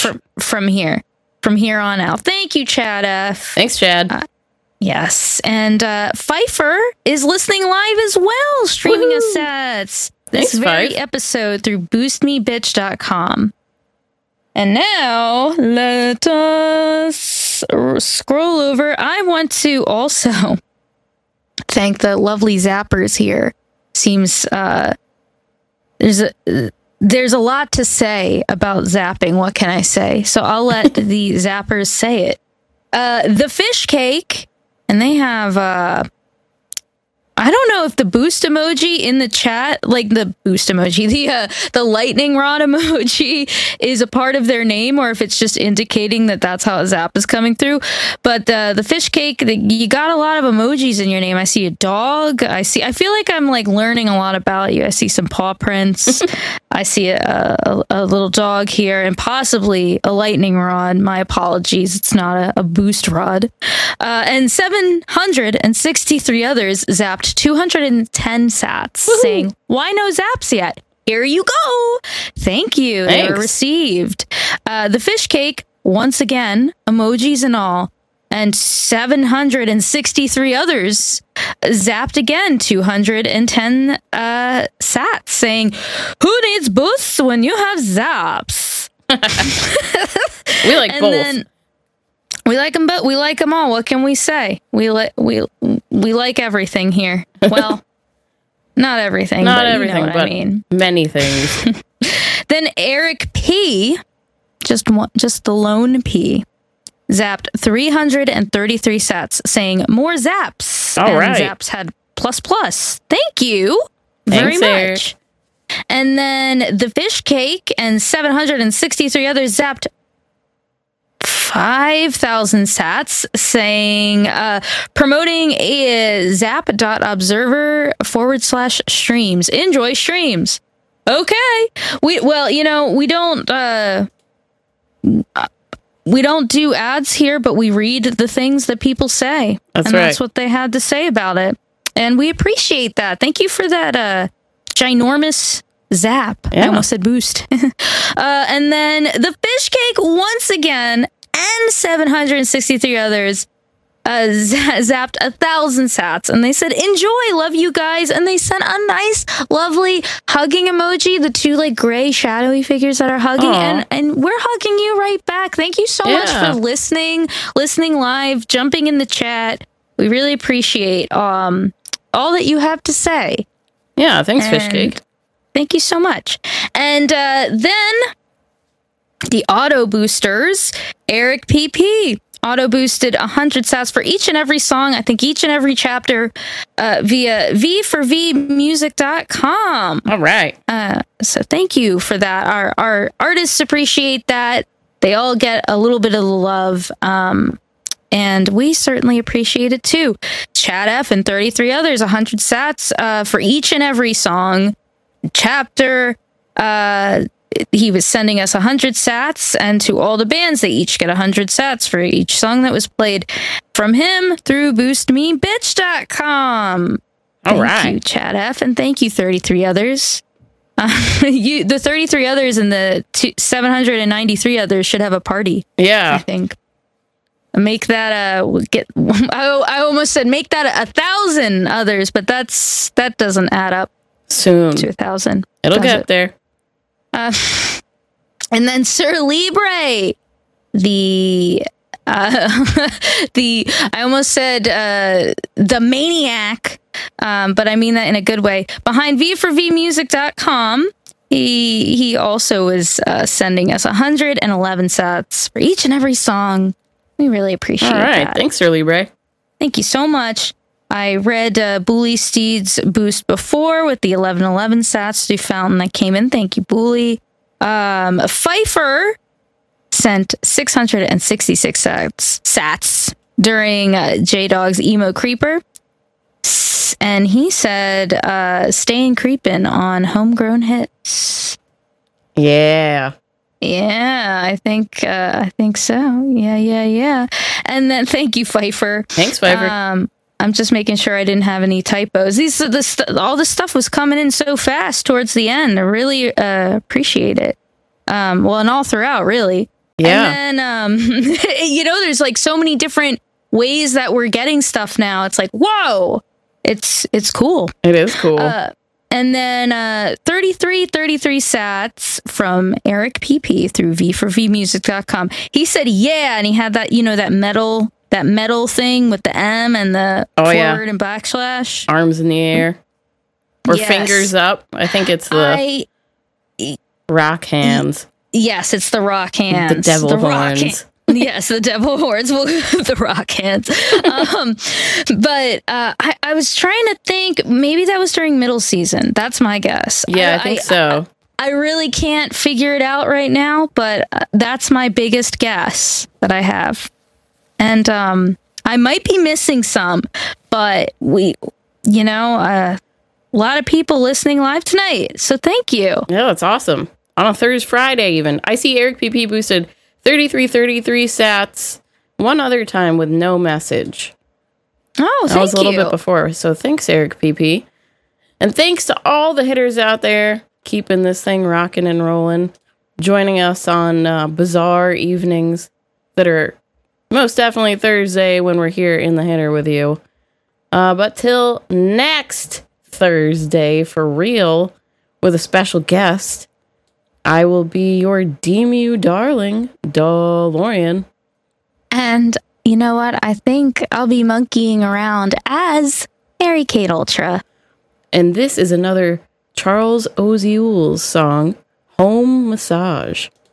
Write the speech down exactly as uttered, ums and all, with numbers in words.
from, from here. From here on out. Thank you, Chad F. Thanks, Chad. Uh, yes. And uh, Pfeiffer is listening live as well, streaming Woo-hoo. us sets this Thanks, very Fife. episode through boost me bitch dot com. And now, let us scroll over. I want to also thank the lovely Zappers here. Seems uh, there's a... Uh, There's a lot to say about zapping. What can I say? So I'll let the Zappers say it. Uh, the fish cake, and they have, uh, I don't know if the boost emoji in the chat, like the boost emoji, the uh, the lightning rod emoji is a part of their name, or if it's just indicating that that's how a zap is coming through. But uh, the fish cake, the, you got a lot of emojis in your name. I see a dog. I see. I feel like I'm like learning a lot about you. I see some paw prints. I see a, a, a little dog here, and possibly a lightning rod. My apologies. It's not a, a boost rod. Uh, and seven hundred sixty-three others zapped two hundred ten sats, Woo-hoo. saying, why no zaps yet? Here you go. Thank you. Thanks. They were received. Uh, the fish cake, once again, emojis and all, and seven hundred sixty-three others zapped again, two hundred ten uh, sats, saying, who needs boosts when you have zaps? We like and both. Then, we like them, but we like them all. What can we say? We like we we like everything here. Well, not everything. Not but everything, you know what but I mean. many things. Then Eric P, just one, just the lone P, zapped three hundred thirty-three sats, saying more zaps. All and right. Zaps had plus plus. Thank you very Thanks, much. Eric. And then the fish cake and seven hundred sixty-three others zapped five thousand sats, saying, uh, promoting a zap.observer forward slash streams. Enjoy streams. Okay. We, well, you know, we don't, uh, we don't do ads here, but we read the things that people say. That's and right. that's what they had to say about it. And we appreciate that. Thank you for that, uh, ginormous zap. Yeah. I almost said boost. uh, and then the fish cake once again, and seven hundred sixty-three others uh, z- zapped a thousand sats, and they said, enjoy, love you guys. And they sent a nice, lovely hugging emoji, the two like gray shadowy figures that are hugging. Aww. And and we're hugging you right back. Thank you so Yeah. much for listening, listening live, jumping in the chat. We really appreciate um all that you have to say. Yeah, thanks, And fish cake. Thank you so much. And uh, then the auto boosters, Eric P P auto boosted one hundred sats for each and every song. I think each and every chapter uh, via V for V music dot com. All right. Uh, so thank you for that. Our our artists appreciate that. They all get a little bit of the love. Um, and we certainly appreciate it too. Chad F and thirty-three others, one hundred sats uh, for each and every song. Chapter, uh, he was sending us one hundred sats, and to all the bands, they each get one hundred sats for each song that was played from him through boost me bitch dot com. All Thank right. you, Chad F, and thank you, thirty-three others. Uh, you, the thirty-three others and the two, seven hundred ninety-three others should have a party. I Yeah. think. Make that uh get. I, I almost said make that a, a thousand others, but that's that doesn't add up Soon. to a thousand. It'll does get it? there. Uh, and then Sir Libre, the uh, the I almost said uh, the maniac, um, but I mean that in a good way. Behind V for V music dot com, he he also is uh, sending us one hundred eleven sats for each and every song. We really appreciate All right. that. Thanks, Sir Libre. Thank you so much. I read uh, Bully Steed's boost before with the eleven eleven sats through Fountain that came in. Thank you, Bully. Um, Pfeiffer sent six hundred sixty-six sats, sats during uh, J-Dog's Emo Creeper. S- And he said, uh, staying creepin' on Homegrown Hits. Yeah. Yeah, I think uh, I think so. Yeah, yeah, yeah. And then thank you, Pfeiffer. Thanks, Pfeiffer. Um, I'm just making sure I didn't have any typos. These the st- all this stuff was coming in so fast towards the end. I really uh, appreciate it. Um, well, and all throughout, really. Yeah. And then, um, you know, there's like so many different ways that we're getting stuff now. It's like, whoa, it's it's cool. It is cool. Uh, and then uh, thirty-three thirty-three sats from Eric P P through v four v music dot com. He said, yeah, and he had that, you know, that metal, that metal thing with the M and the Oh, forward yeah. and backslash. Arms in the air. Or Yes. fingers up. I think it's the I, rock hands. yes, it's the rock hands. The devil the rock horns. hand- Yes, the devil horns. Well, the rock hands. Um, but uh, I, I was trying to think. Maybe that was during middle season. That's my guess. Yeah, I, think so. I, I really can't figure it out right now, but uh, that's my biggest guess that I have. And um, I might be missing some, but we, you know, uh, a lot of people listening live tonight. So thank you. Yeah, that's awesome. On a Thursday, Friday even. I see Eric P P boosted thirty-three thirty-three sats one other time with no message. Oh, thank That was a little you. bit before. So thanks, Eric P P. And thanks to all the hitters out there keeping this thing rocking and rolling, joining us on uh, bizarre evenings that are most definitely Thursday when we're here in the hitter with you. Uh, but till next Thursday, for real, with a special guest, I will be your Demu darling, DeLorean. And you know what? I think I'll be monkeying around as Mary Kate Ultra. And this is another Charles Oziuls song, Home Massage.